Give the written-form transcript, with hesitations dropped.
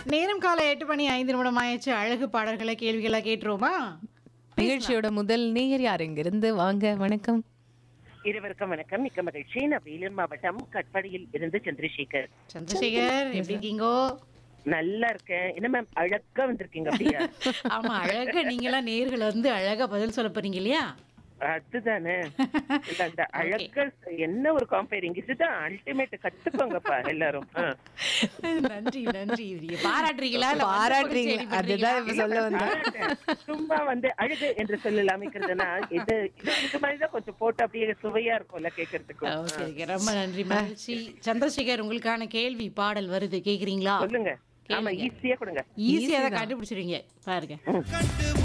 நேரம் காலை 8:05 ஆயிடுச்சு. அழகு பாடல்களை கேள்விகளா கேட்டுருவோமா? நிகழ்ச்சியோட முதல் நேயர் யார் இங்கிருந்து? வாங்க, வணக்கம். இருவருக்கும் வணக்கம். மிக்க மகிழ்ச்சி. நான் வேலூர் மாவட்டம் கட்பாடியில் இருந்து சந்திரசேகர். சந்திரசேகர் எப்படி இருக்கீங்கோ? நல்லா இருக்கேன். என்ன மேம் அழகா வந்திருக்கீங்க அப்படியா? ஆமா, அழகா நீங்களாம் நேர்கள் வந்து அழகா பதில் சொல்ல போறீங்க இல்லையா? அதுதானே. இல்ல, அந்த அழகா என்ன ஒரு காம்பேரிங், இதுதான் அல்டிமேட். கத்துக்கோங்கப்பா எல்லாரும். நன்றி நன்றி. நீங்க பாராட்டுறீங்களா? இல்ல பாராட்டுறீங்களா? வந்து அதுதான் இப்ப சொல்ல வந்தேன். பாராட்டேன். சும்மா வந்து அழகு என்று சொல்லலாமிக்கிறதுனா இது மாதிரிதான் கொஞ்சம் போட்டு அப்படியே சுவையா இருக்கும்ல கேட்கறதுக்கு. ஓகே, ரொம்ப நன்றி, மகிழ்ச்சி. சந்திரசேகர், உங்களுக்கான கேள்வி பாடல் வருது, கேக்குறீங்களா? சொல்லுங்க. ஆமா, ஈஸியா கொடுங்க. ஈஸியா தான் கண்டுபிடிச்சிருவீங்க பாருங்க.